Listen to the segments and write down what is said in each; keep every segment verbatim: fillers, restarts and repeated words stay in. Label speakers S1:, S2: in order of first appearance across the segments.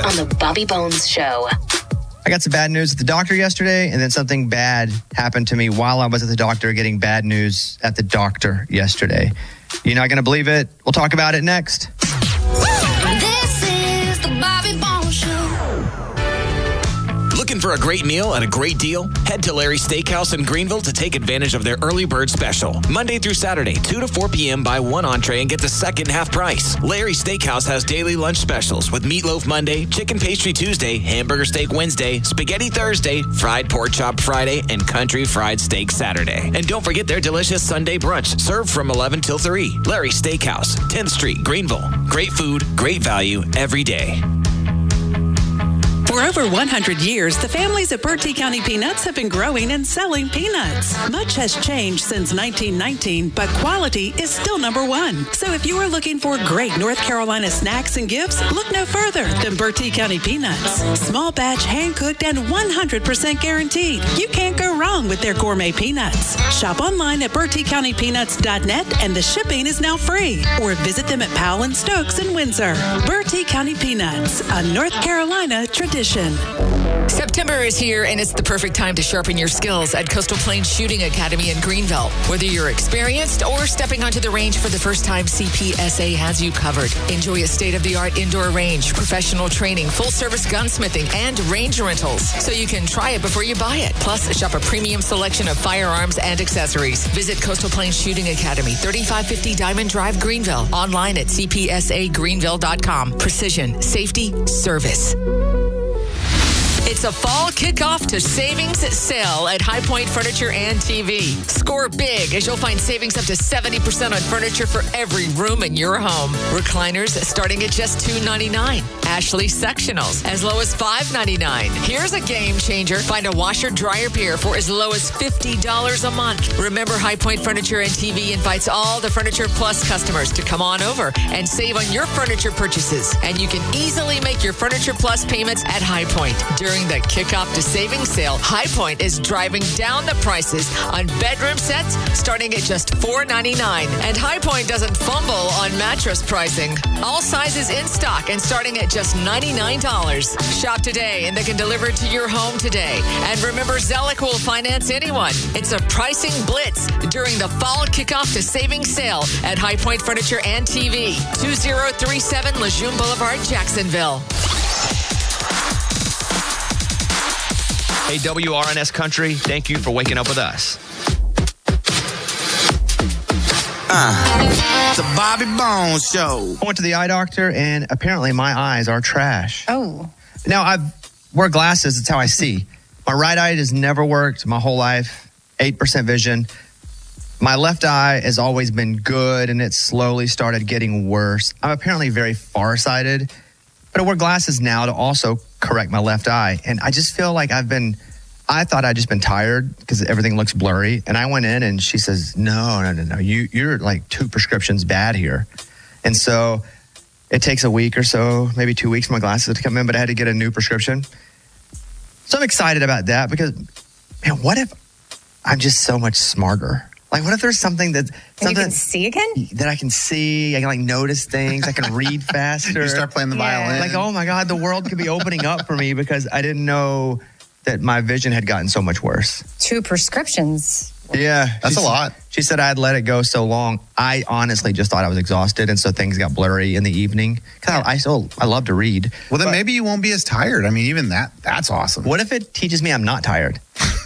S1: on the Bobby Bones Show.
S2: I got some bad news at the doctor yesterday, and then something bad happened to me while I was at the doctor getting bad news at the doctor yesterday. You're not going to believe it. We'll talk about it next.
S3: This is the Bobby Bones Show.
S4: Looking for a great meal at a great deal? Head to Larry's Steakhouse in Greenville to take advantage of their early bird special. Monday through Saturday, two to four p.m. buy one entree and get the second half price. Larry's Steakhouse has daily lunch specials with meatloaf Monday, chicken pastry Tuesday, hamburger steak Wednesday, spaghetti Thursday, fried pork chop Friday, and country fried steak Saturday. And don't forget their delicious Sunday brunch, served from eleven till three. Larry's Steakhouse, tenth Street, Greenville. Great food, great value every day.
S5: For over one hundred years, the families at Bertie County Peanuts have been growing and selling peanuts. Much has changed since nineteen nineteen, but quality is still number one. So if you are looking for great North Carolina snacks and gifts, look no further than Bertie County Peanuts. Small batch, hand-cooked, and one hundred percent guaranteed. You can't go wrong with their gourmet peanuts. Shop online at bertie county peanuts dot net, and the shipping is now free. Or visit them at Powell and Stokes in Windsor. Bertie County Peanuts, a North Carolina tradition.
S6: September is here, and it's the perfect time to sharpen your skills at Coastal Plains Shooting Academy in Greenville. Whether you're experienced or stepping onto the range for the first time, C P S A has you covered. Enjoy a state-of-the-art indoor range, professional training, full-service gunsmithing, and range rentals, so you can try it before you buy it. Plus, shop a premium selection of firearms and accessories. Visit Coastal Plains Shooting Academy, thirty-five fifty Diamond Drive, Greenville. Online at c p s a greenville dot com. Precision, safety, service. It's a fall kickoff to savings sale at High Point Furniture and T V. Score big as you'll find savings up to seventy percent on furniture for every room in your home. Recliners starting at just two ninety-nine. Ashley sectionals as low as five ninety-nine. Here's a game changer. Find a washer dryer pair for as low as fifty dollars a month. Remember, High Point Furniture and T V invites all the Furniture Plus customers to come on over and save on your furniture purchases. And you can easily make your Furniture Plus payments at High Point. During the kickoff to savings sale, High Point is driving down the prices on bedroom sets starting at just four ninety-nine. And High Point doesn't fumble on mattress pricing. All sizes in stock and starting at just ninety-nine dollars. Shop today and they can deliver it to your home today. And remember, Zellick will finance anyone. It's a pricing blitz during the fall kickoff to savings sale at High Point Furniture and T V, two oh three seven Lejeune Boulevard, Jacksonville.
S2: Hey, W R N S Country, thank you for waking up with us.
S7: Uh, the Bobby Bones Show.
S2: I went to the eye doctor, and apparently my eyes are trash.
S8: Oh.
S2: Now, I wear glasses. It's how I see. My right eye has never worked my whole life, eight percent vision. My left eye has always been good, and it slowly started getting worse. I'm apparently very farsighted, but I wear glasses now to also correct my left eye. And I just feel like I've been, I thought I'd just been tired because everything looks blurry. And I went in and she says, no, no, no, no. You, you're like two prescriptions bad here. And so it takes a week or so, maybe two weeks for my glasses to come in, but I had to get a new prescription. So I'm excited about that because, man, what if I'm just so much smarter? Like, what if there's something that something
S8: you can see again?
S2: That I can see, I can like notice things, I can read faster.
S7: You start playing the
S8: Yeah.
S7: violin.
S2: Like, oh my God, the world could be opening up for me because I didn't know that my vision had gotten so much worse.
S8: Two prescriptions.
S2: Yeah.
S7: That's
S2: She
S7: a lot.
S2: She said I'd let it go so long. I honestly just thought I was exhausted, and so things got blurry in the evening. Cause I, I still, I love to read.
S7: Well, then
S2: But
S7: maybe you won't be as tired. I mean, even that, that's awesome.
S2: what if it teaches me I'm not tired?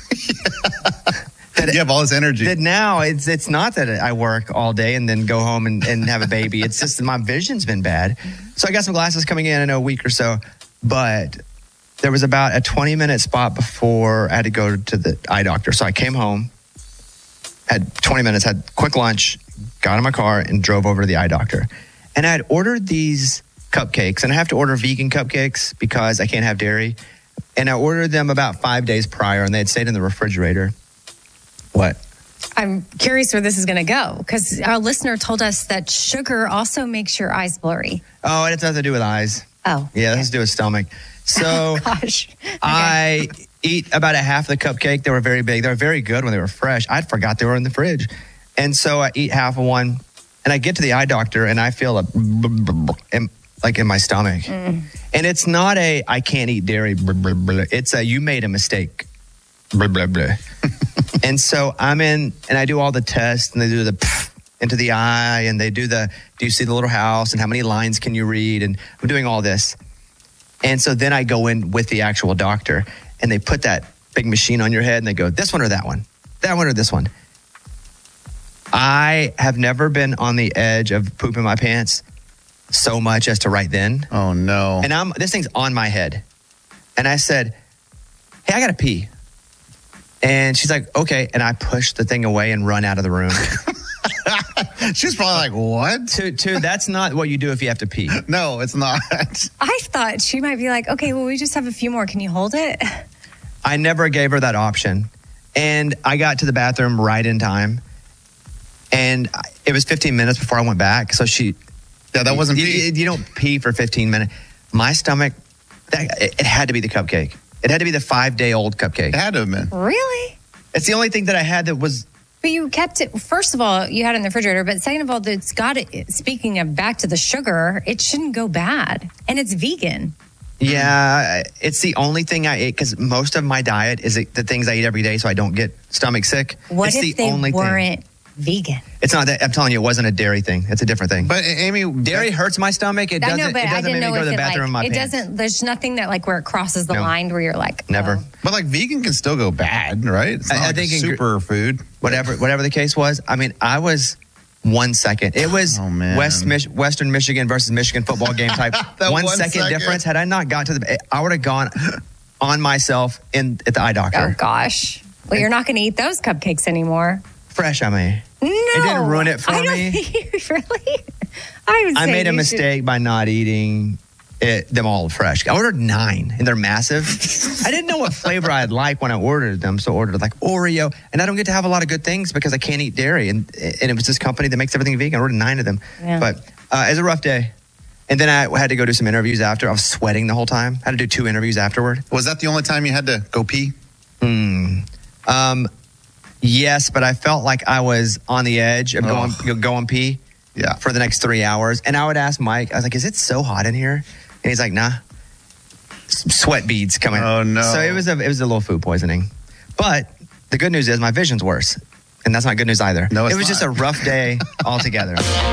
S7: You have all this energy.
S2: That now it's it's not that I work all day and then go home and, and have a baby. It's just that my vision's been bad. So I got some glasses coming in in a week or so. But there was about a twenty minute spot before I had to go to the eye doctor. So I came home, had twenty minutes, had quick lunch, got in my car and drove over to the eye doctor. And I had ordered these cupcakes, and I have to order vegan cupcakes because I can't have dairy. And I ordered them about five days prior, and they had stayed in the refrigerator. What?
S8: I'm curious where this is going to go because our listener told us that sugar also makes your eyes blurry.
S2: Oh, it has nothing to do with eyes.
S8: Oh.
S2: Yeah, it has to do with stomach. So
S8: Gosh. Okay.
S2: I eat about a half of the cupcake. They were very big. They were very good when they were fresh. I forgot they were in the fridge. And so I eat half of one, and I get to the eye doctor, and I feel a in, like in my stomach. Mm. And it's not a, I can't eat dairy, blah, blah, blah. It's a, you made a mistake, blah, blah, blah. And so I'm in, and I do all the tests, and they do the pff into the eye, and they do the, do you see the little house, and how many lines can you read? And I'm doing all this. And so then I go in with the actual doctor, and they put that big machine on your head, and they go, this one or that one, that one or this one. I have never been on the edge of pooping my pants so much as to right then.
S7: Oh, no.
S2: And I'm this thing's on my head. And I said, hey, I got to pee. And she's like, okay. And I push the thing away and run out of the room.
S7: She's probably like, what?
S2: Two, two, that's not what you do if you have to pee.
S7: No, it's not.
S8: I thought she might be like, okay, well, we just have a few more. Can you hold it?
S2: I never gave her that option. And I got to the bathroom right in time. And it was fifteen minutes before I went back. So she...
S7: Yeah, that wasn't
S2: you,
S7: pee.
S2: You, you don't pee for fifteen minutes. My stomach, that, it, it had to be the cupcake. It had to be the five-day-old cupcake.
S7: It had to have been.
S8: Really?
S2: It's the only thing that I had that was...
S8: But you kept it, first of all, you had it in the refrigerator, but second of all, it's got it, speaking of back to the sugar, it shouldn't go bad. And it's vegan.
S2: Yeah, it's the only thing I ate because most of my diet is the things I eat every day so I don't get stomach sick.
S8: What
S2: it's
S8: if
S2: the
S8: they
S2: only
S8: weren't
S2: thing.
S8: vegan?
S2: It's not that. I'm telling you, it wasn't a dairy thing. It's a different thing.
S7: But Amy,
S2: dairy hurts my stomach. It
S8: I
S2: doesn't.
S8: know, but
S2: it
S8: I
S2: doesn't
S8: didn't
S2: make
S8: know
S2: me go
S8: if
S2: to the
S8: it,
S2: bathroom
S8: like,
S2: in
S8: it
S2: my pants.
S8: doesn't, there's nothing that like where it crosses the
S2: No.
S8: line where you're like,
S2: Never.
S8: oh.
S7: But like vegan can still go bad, right? It's not
S2: I- I
S7: like
S2: think
S7: a
S2: in gr-
S7: super food.
S2: Whatever, whatever the case was. I mean, I was one second. It was
S7: Oh, man.
S2: West Mich- Western Michigan versus Michigan football game type.
S7: That
S2: one
S7: one
S2: second,
S7: second.
S2: difference. Had I not got to the, I would have gone on myself in at the eye
S8: Oh
S2: doctor.
S8: gosh. Well, you're not going to eat those cupcakes anymore.
S2: Fresh, I mean.
S8: No.
S2: It didn't ruin it for
S8: I don't
S2: me.
S8: think you really. I would
S2: I
S8: say
S2: made a
S8: you
S2: mistake by not eating it, them all fresh. I ordered nine, and they're massive. I didn't know what flavor I'd like when I ordered them, so I ordered like Oreo. And I don't get to have a lot of good things because I can't eat dairy. And and it was this company that makes everything vegan. I ordered nine of them.
S8: Yeah.
S2: But uh, it was a rough day. And then I had to go do some interviews after. I was sweating the whole time. I had to do two interviews afterward.
S7: Was that the only time you had to go pee?
S2: Um, yes, but I felt like I was on the edge of going
S7: Oh.
S2: going pee.
S7: Yeah.
S2: For the next three hours. And I would ask Mike, I was like, is it so hot in here? And he's like, nah. S- Sweat beads coming.
S7: Oh, no.
S2: So it was a it was a little food poisoning. But the good news is my vision's worse. And that's not good news either.
S7: No, it's
S2: it was
S7: not.
S2: just a rough day altogether.